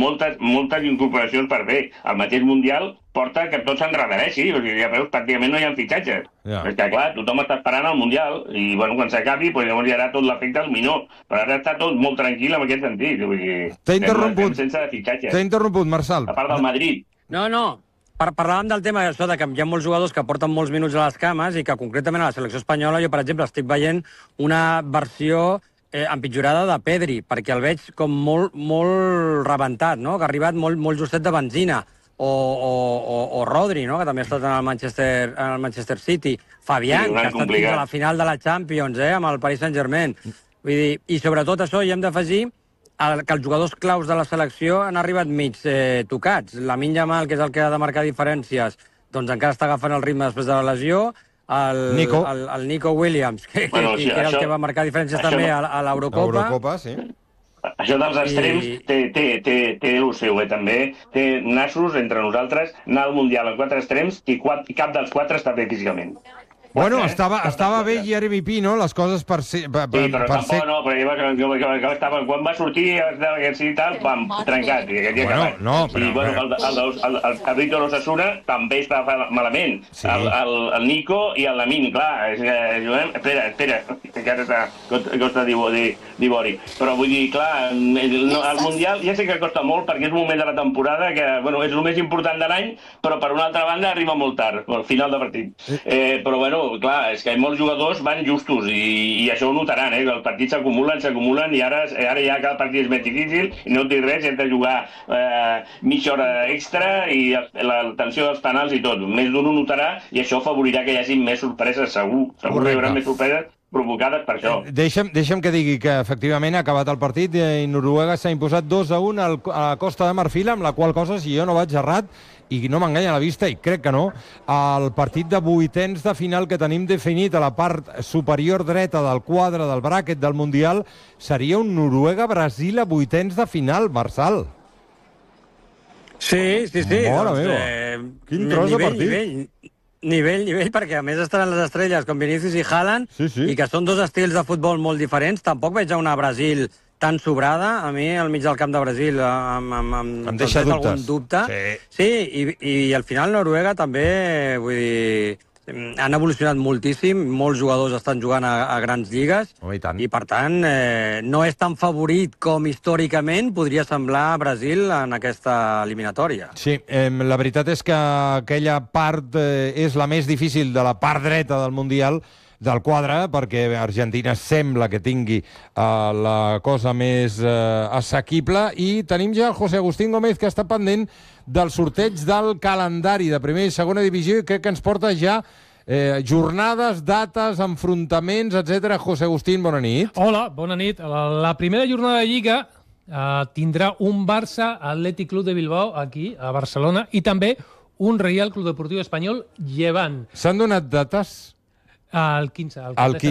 moltes incorporacions per fer. El mateix Mundial porta que tot s'enredareixi, o sigui, ja veus, pràcticament no hi ha fitxatges. Perquè, clar, tothom està esperant el Mundial i, bueno, quan s'acabi, llavors hi haurà tot l'efecte dominó. Però ara està tot molt tranquil en aquest sentit. Vull dir, sense fitxatges. T'he interromput, Marçal. A part del Madrid. No. Parlàvem del tema això de que hi ha molts jugadors que porten molts minuts a les cames i que concretament a la selecció espanyola jo, per exemple, estic veient una versió empitjorada de Pedri, perquè el veig com molt rebentat, no? Que ha arribat molt justet de benzina. O Rodri, no? Que també ha estat en el Manchester City. Fabián, que ha estat fins a la final de la Champions, amb el Paris Saint-Germain. Vull dir, i sobretot això hi hem d'afegir que els jugadors claus de la selecció han arribat mig tocats. Lamine Yamal, que és el que ha de marcar diferències, doncs encara està agafant el ritme després de la lesió. El Nico Williams, que era el que va marcar diferències també a l'Eurocopa. Sí. Això dels extrems té el seu, també. Té nassos entre nosaltres, anar al Mundial amb 4 extrems i cap dels 4 està bé físicament. Bueno, estava bé Jeremy Pino, les coses per ser... Sí, però tampoc no, però estava, quan va sortir i tal, pam, trencat. I el Víctor Osasuna també estava malament. El Nico i el Lamine, clar. Espera, que ara costa d'Ivori. Però vull dir, clar, el Mundial ja sé que costa molt perquè és un moment de la temporada que, bueno, és el més important de l'any, però per una altra banda arriba molt tard, al final de partit. Però, bueno, clar, és que molts jugadors van justos i això ho notaran, que els partits s'acumulen i ara ja cada partit és més difícil i no et dic res, hem de jugar mitja hora extra i la tensió dels penals i tot. Més d'un ho notarà i això afavorirà que hi hagi més sorpreses, segur que hi haurà més sorpreses provocades per això. Deixa'm que digui que efectivament ha acabat el partit i Noruega s'ha imposat 2-1 a Costa de Marfil, amb la qual cosa, si jo no vaig errat, i no m'enganya la vista, i crec que no, el partit de vuitens de final que tenim definit a la part superior dreta del quadre del bràquet del Mundial seria un Noruega-Brasil a vuitens de final, Marçal. Sí. Mare meva, quin tros de partit. Nivell, perquè a més estaran les estrelles com Vinícius i Haaland, i que són dos estils de futbol molt diferents. Tampoc veig a una Brasil tan sobrada. A mi, al mig del camp de Brasil, em deixa dubtes. Algun dubte. Sí, i al final Noruega també, vull dir, han evolucionat moltíssim, molts jugadors estan jugant a grans lligues, i per tant no és tan favorit com històricament podria semblar Brasil en aquesta eliminatòria. Sí, la veritat és que aquella part és la més difícil de la part dreta del Mundial, del quadre, perquè Argentina sembla que tingui la cosa més assequible, i tenim ja José Agustín Gómez, que està pendent del sorteig del calendari de primera i segona divisió, i crec que ens porta ja jornades, dates, enfrontaments, etc. José Agustín, bona nit. Hola, bona nit. La primera jornada de Lliga tindrà un Barça Atlètic Club de Bilbao aquí, a Barcelona, i també un Reial Club Deportiu Espanyol Llevant. S'han donat dates? El 15.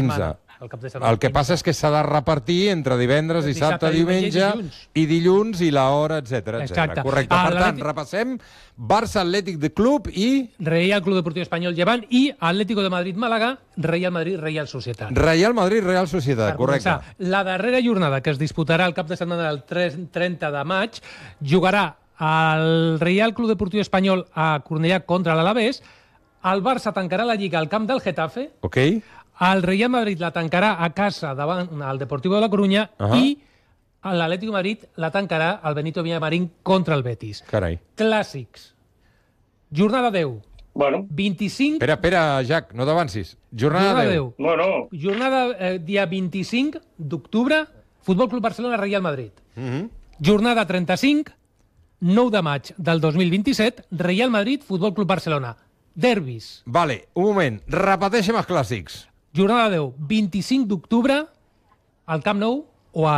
El que passa és que s'ha de repartir entre divendres, dissabte, diumenge i dilluns i l'hora, etc. Correcte. Per tant, repassem Barça Atlètic de Club i... Reial Club Deportiu Espanyol Llevant i Atlético de Madrid-Màlaga, Real Madrid-Real Societat. Real Madrid-Real Societat, correcte. La darrera jornada, que es disputarà el cap de setmana del 30 de maig, jugarà el Real Club Deportiu Espanyol a Cornellà contra l'Alavés. El Barça tancarà la Lliga al camp del Getafe. El Real Madrid la tancarà a casa davant el Deportivo de la Coruña i l'Atlético de Madrid la tancarà al Benito Villamarín contra el Betis. Clàssics. Jornada 10. 25... Espera, Jack, no t'avancis. Jornada 10. Jornada dia 25 d'octubre, Futbol Club Barcelona, Real Madrid. Jornada 35, 9 de maig del 2027, Real Madrid, Futbol Club Barcelona. Derbis. Vale, un moment. Repeteixem els clàssics. Jornada 10, 25 d'octubre, al Camp Nou o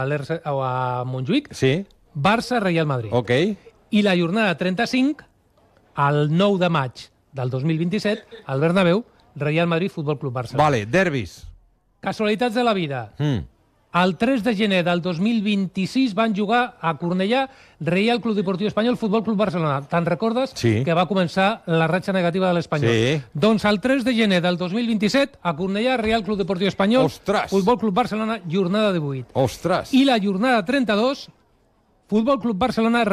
a Montjuïc. Barça, Real Madrid. I la jornada 35, el 9 de maig del 2027, al Bernabéu, Real Madrid, Futbol Club Barcelona. Vale, derbis. Casualitats de la vida. El 3 de gener del 2026 van jugar a Cornellà Real Club Deportiu Espanyol, Futbol Club Barcelona. Te'n recordes? Que va començar la ratxa negativa de l'Espanyol. Doncs el 3 de gener del 2027 a Cornellà, Real Club Deportiu Espanyol, Futbol Club Barcelona, jornada 18. I la jornada 32, Futbol Club Barcelona,